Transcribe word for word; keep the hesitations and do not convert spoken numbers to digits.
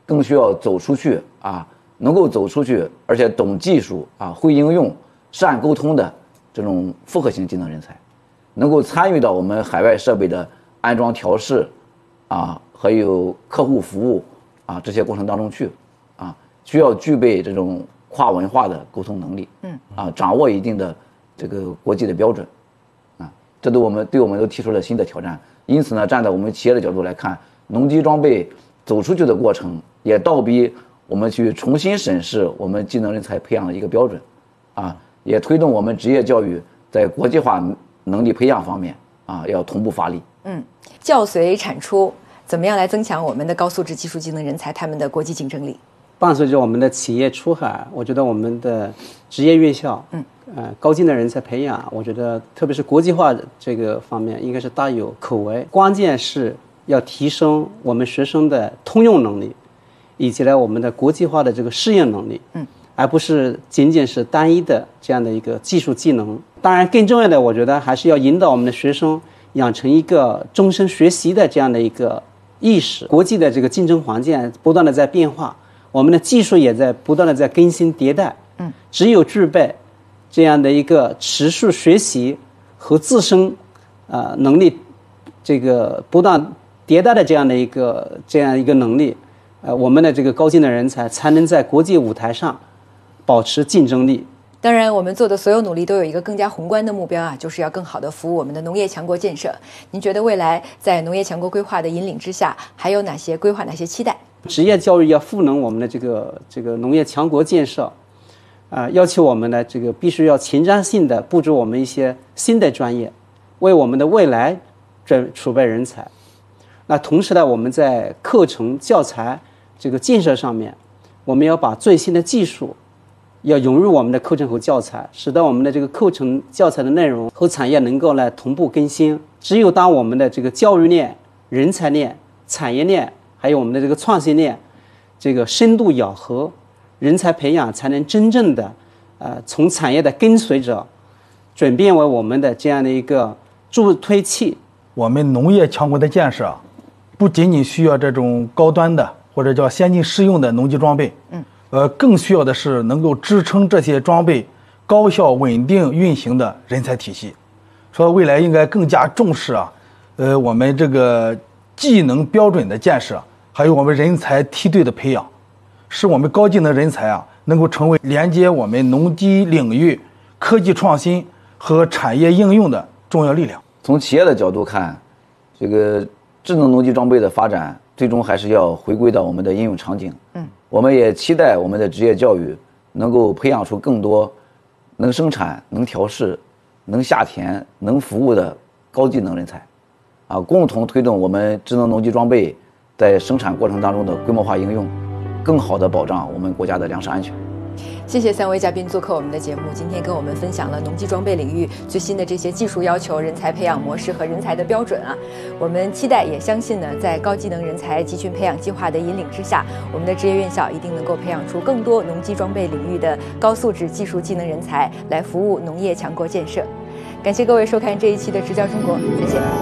更需要走出去啊，能够走出去，而且懂技术啊，会应用、善沟通的这种复合型技能人才，能够参与到我们海外设备的安装调试啊，还有客户服务啊这些过程当中去啊，需要具备这种跨文化的沟通能力，嗯啊，掌握一定的这个国际的标准啊，这对我们对我们都提出了新的挑战。因此呢，站在我们企业的角度来看，农机装备走出去的过程，也倒逼我们去重新审视我们技能人才培养的一个标准，啊，也推动我们职业教育在国际化能力培养方面啊要同步发力。嗯， 教随产出，怎么样来增强我们的高素质技术技能人才他们的国际竞争力？ 伴随着我们的企业出海，我觉得我们的职业院校，嗯，呃，高技能人才培养，我觉得特别是国际化这个方面，应该是大有可为。关键是要提升我们学生的通用能力，以及呢我们的国际化的这个适应能力，嗯，而不是仅仅是单一的这样的一个技术技能。当然，更重要的，我觉得还是要引导我们的学生养成一个终身学习的这样的一个意识。国际的这个竞争环境不断的在变化，我们的技术也在不断的在更新迭代。嗯，只有具备这样的一个持续学习和自身呃能力这个不断迭代的这样的一个这样一个能力，呃，我们的这个高技能人才才能在国际舞台上保持竞争力。 当然，我们做的所有努力都有一个更加宏观的目标啊，就是要更好的服务我们的农业强国建设。您觉得未来在农业强国规划的引领之下，还有哪些规划、哪些期待？ 职业教育要赋能我们的这个这个农业强国建设，啊、呃，要求我们呢这个必须要前瞻性的布置我们一些新的专业，为我们的未来准储备人才。那同时呢，我们在课程教材这个建设上面，我们要把最新的技术要融入我们的课程和教材，使得我们的这个课程教材的内容和产业能够来同步更新。只有当我们的这个教育链、人才链、产业链，还有我们的这个创新链，这个深度咬合，人才培养才能真正的，呃，从产业的跟随者，转变为我们的这样的一个助推器。 我们农业强国的建设，不仅仅需要这种高端的或者叫先进适用的农机装备，嗯。呃，更需要的是能够支撑这些装备高效稳定运行的人才体系。说未来应该更加重视啊，呃，我们这个技能标准的建设，还有我们人才梯队的培养，使我们高技能人才啊能够成为连接我们农机领域科技创新和产业应用的重要力量。 从企业的角度看，这个智能农机装备的发展，最终还是要回归到我们的应用场景。嗯。我们也期待我们的职业教育能够培养出更多能生产、能调试、能下田、能服务的高技能人才，啊，共同推动我们智能农机装备在生产过程当中的规模化应用，更好地保障我们国家的粮食安全。 谢谢三位嘉宾做客我们的节目，今天跟我们分享了农机装备领域最新的这些技术要求、人才培养模式和人才的标准啊。我们期待也相信呢，在高技能人才集群培养计划的引领之下，我们的职业院校一定能够培养出更多农机装备领域的高素质技术技能人才，来服务农业强国建设。感谢各位收看这一期的直教中国，再见。